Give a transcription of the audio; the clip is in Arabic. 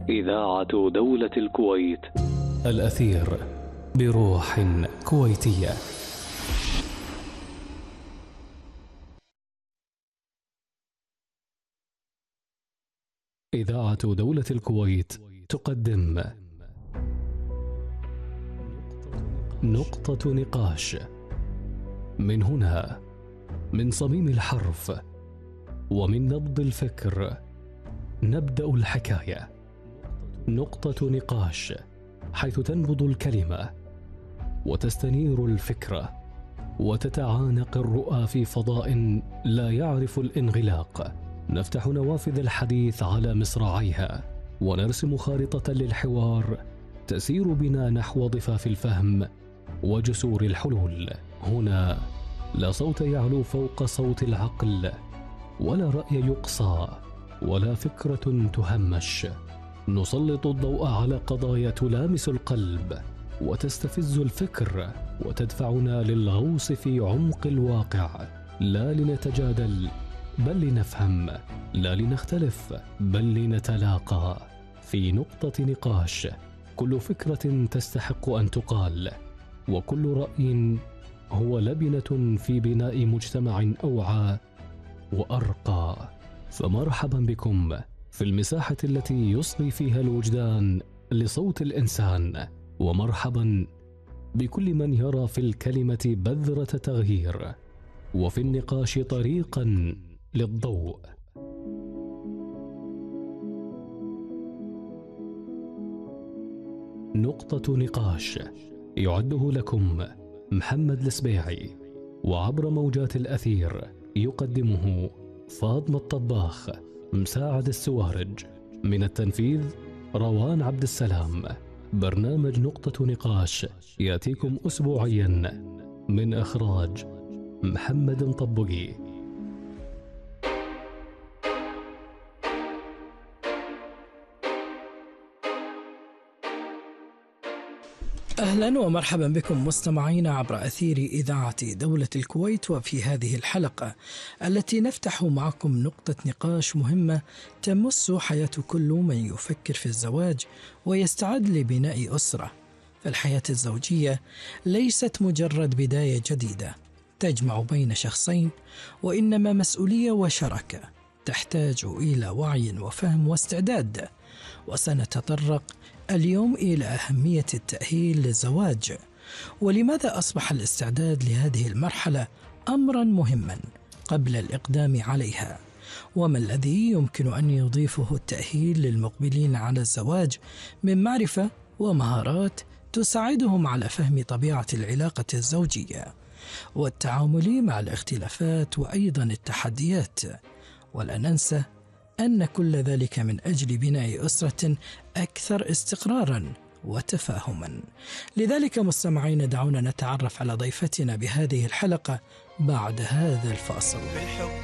إذاعة دولة الكويت. الأثير بروح كويتية. إذاعة دولة الكويت تقدم نقطة نقاش. من هنا، من صميم الحرف ومن نبض الفكر، نبدأ الحكاية. نقطة نقاش، حيث تنبض الكلمة وتستنير الفكرة وتتعانق الرؤى في فضاء لا يعرف الانغلاق. نفتح نوافذ الحديث على مصراعيها ونرسم خارطة للحوار تسير بنا نحو ضفاف الفهم وجسور الحلول. هنا لا صوت يعلو فوق صوت العقل، ولا رأي يقصى، ولا فكرة تهمش. نسلط الضوء على قضايا تلامس القلب وتستفز الفكر وتدفعنا للغوص في عمق الواقع، لا لنتجادل بل لنفهم، لا لنختلف بل لنتلاقى. في نقطة نقاش كل فكرة تستحق أن تقال، وكل رأي هو لبنة في بناء مجتمع أوعى وأرقى. فمرحبا بكم في المساحة التي يصغي فيها الوجدان لصوت الإنسان، ومرحبا بكل من يرى في الكلمة بذرة تغيير، وفي النقاش طريقا للضوء. نقطة نقاش يعده لكم محمد السبيعي، وعبر موجات الأثير يقدمه فاطمة الطباخ مساعد السوارج. من التنفيذ روان عبد السلام. برنامج نقطة نقاش يأتيكم أسبوعيا من إخراج محمد طبقي. أهلا ومرحبا بكم مستمعين عبر أثير إذاعة دولة الكويت. وفي هذه الحلقة التي نفتح معكم نقطة نقاش مهمة تمس حياة كل من يفكر في الزواج ويستعد لبناء أسرة. فالحياة الزوجية ليست مجرد بداية جديدة تجمع بين شخصين، وإنما مسؤولية وشراكة تحتاج إلى وعي وفهم واستعداد. وسنتطرق اليوم إلى أهمية التأهيل للزواج، ولماذا أصبح الاستعداد لهذه المرحلة أمرا مهما قبل الإقدام عليها، وما الذي يمكن أن يضيفه التأهيل للمقبلين على الزواج من معرفة ومهارات تساعدهم على فهم طبيعة العلاقة الزوجية والتعامل مع الاختلافات وأيضا التحديات. ولا ننسى أن كل ذلك من أجل بناء أسرة أكثر استقراراً وتفاهماً. لذلك مستمعين، دعونا نتعرف على ضيفتنا بهذه الحلقة بعد هذا الفاصل.